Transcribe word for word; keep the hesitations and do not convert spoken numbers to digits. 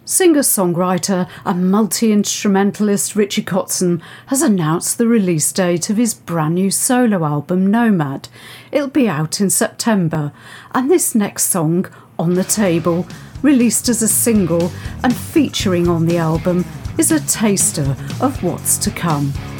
Singer-songwriter and multi-instrumentalist Richie Kotzen has announced the release date of his brand new solo album Nomad. It'll be out in September, and this next song, On the Table, released as a single and featuring on the album, is a taster of what's to come.